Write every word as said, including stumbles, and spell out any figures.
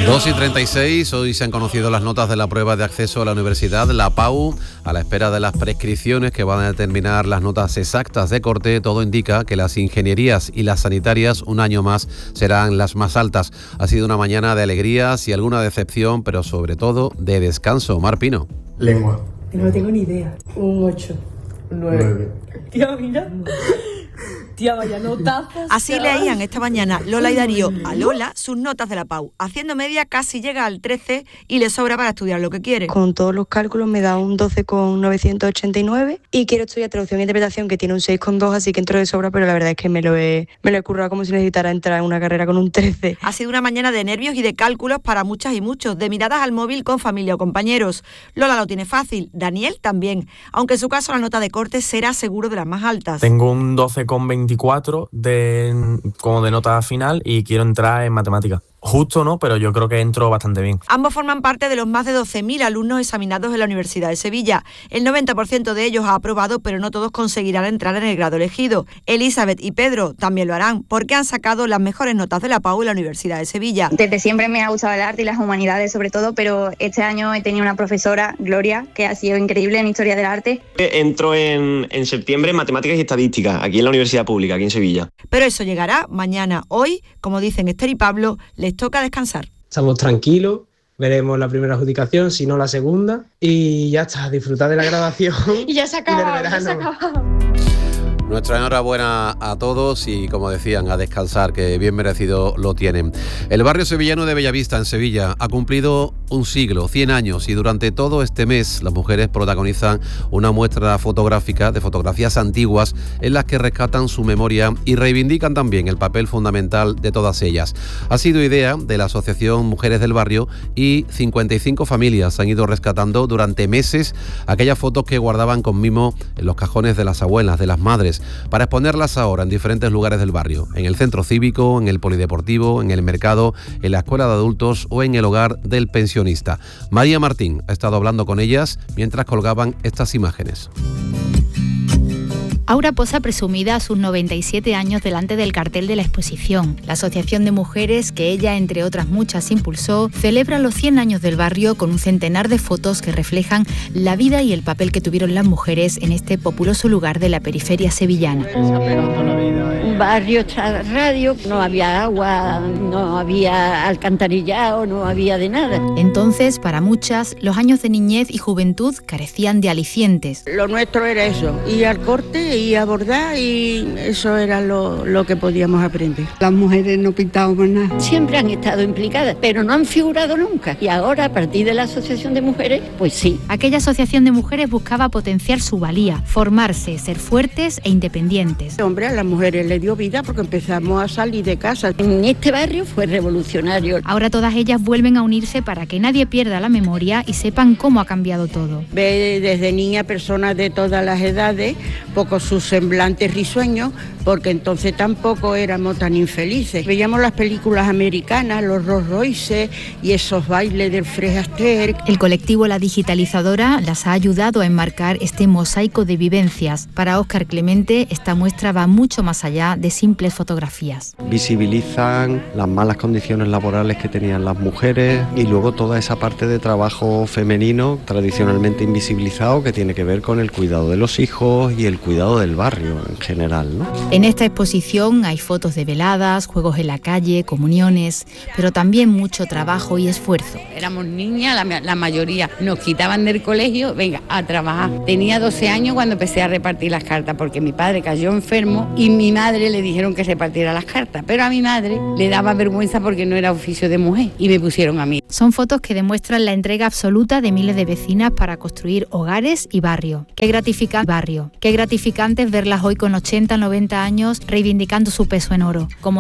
dos y treinta y seis, hoy se han conocido las notas de la prueba de acceso a la universidad, la P A U, a la espera de las prescripciones que van a determinar las notas exactas de corte. Todo indica que las ingenierías y las sanitarias un año más serán las más altas. Ha sido una mañana de alegrías y alguna decepción, pero sobre todo de descanso. Mar Pino. Lengua. No tengo ni idea. Un ocho. Un nueve. Tía, mira. Tía, vaya notas. Así leían esta mañana Lola y Darío a Lola sus notas de la P A U. Haciendo media casi llega al trece y le sobra para estudiar lo que quiere. Con todos los cálculos me da un doce coma novecientos ochenta y nueve y quiero estudiar traducción e interpretación, que tiene un seis coma dos, así que entro de sobra, pero la verdad es que me lo he, me lo he currado como si necesitara entrar en una carrera con un trece. Ha sido una mañana de nervios y de cálculos para muchas y muchos, de miradas al móvil con familia o compañeros. Lola lo tiene fácil, Daniel también, aunque en su caso la nota de corte será seguro de las más altas. Tengo un doce coma veinticuatro de, como de nota final y quiero entrar en matemáticas. Justo no, pero yo creo que entro bastante bien. Ambos forman parte de los más de doce mil alumnos examinados en la Universidad de Sevilla. El noventa por ciento de ellos ha aprobado, pero no todos conseguirán entrar en el grado elegido. Elizabeth y Pedro también lo harán, porque han sacado las mejores notas de la P A U en la Universidad de Sevilla. Desde siempre me ha gustado el arte y las humanidades sobre todo, pero este año he tenido una profesora, Gloria, que ha sido increíble en Historia del Arte. Entro en, en septiembre en Matemáticas y Estadística, aquí en la Universidad Pública, aquí en Sevilla. Pero eso llegará mañana. Hoy, como dicen Esther y Pablo, les toca descansar. Estamos tranquilos, veremos la primera adjudicación, si no la segunda, y ya está, disfrutar de la graduación. Y ya se acaba, ya se acaba. Nuestra enhorabuena a todos y, como decían, a descansar, que bien merecido lo tienen. El barrio sevillano de Bellavista, en Sevilla, ha cumplido un siglo, cien años, y durante todo este mes las mujeres protagonizan una muestra fotográfica de fotografías antiguas en las que rescatan su memoria y reivindican también el papel fundamental de todas ellas. Ha sido idea de la Asociación Mujeres del Barrio y cincuenta y cinco familias han ido rescatando durante meses aquellas fotos que guardaban con mimo en los cajones de las abuelas, de las madres, para exponerlas ahora en diferentes lugares del barrio, en el centro cívico, en el polideportivo, en el mercado, en la escuela de adultos o en el hogar del pensionista. María Martín ha estado hablando con ellas mientras colgaban estas imágenes. Aura posa presumida a sus noventa y siete años delante del cartel de la exposición. La asociación de mujeres, que ella, entre otras muchas, impulsó, celebra los cien años del barrio con un centenar de fotos que reflejan la vida y el papel que tuvieron las mujeres en este populoso lugar de la periferia sevillana. Un barrio radio, no había agua, no había alcantarillado, no había de nada. Entonces, para muchas, los años de niñez y juventud carecían de alicientes. Lo nuestro era eso, ir al corte y a bordar, y eso era lo, lo que podíamos aprender. Las mujeres no pintábamos nada. Siempre han estado implicadas, pero no han figurado nunca. Y ahora, a partir de la Asociación de Mujeres, pues sí. Aquella asociación de mujeres buscaba potenciar su valía, formarse, ser fuertes e independientes. Hombre, a las mujeres les dio vida porque empezamos a salir de casa. En este barrio fue revolucionario. Ahora todas ellas vuelven a unirse para que nadie pierda la memoria y sepan cómo ha cambiado todo. Ve desde niña personas de todas las edades, pocos sus semblantes risueños, porque entonces tampoco éramos tan infelices. Veíamos las películas americanas, los Rolls Royce y esos bailes del Fred Astaire. El colectivo La Digitalizadora las ha ayudado a enmarcar este mosaico de vivencias. Para Óscar Clemente, esta muestra va mucho más allá de simples fotografías. Visibilizan las malas condiciones laborales que tenían las mujeres y luego toda esa parte de trabajo femenino tradicionalmente invisibilizado que tiene que ver con el cuidado de los hijos y el cuidado del barrio en general, ¿no? En esta exposición hay fotos de veladas, juegos en la calle, comuniones, pero también mucho trabajo y esfuerzo. Éramos niñas, la, la mayoría, nos quitaban del colegio, venga, a trabajar. Tenía doce años cuando empecé a repartir las cartas, porque mi padre cayó enfermo y mi madre le dijeron que repartiera las cartas, pero a mi madre le daba vergüenza porque no era oficio de mujer y me pusieron a mí. Son fotos que demuestran la entrega absoluta de miles de vecinas para construir hogares y barrio. Qué gratificante barrio, qué gratificante es verlas hoy con ochenta, noventa años reivindicando su peso en oro. Como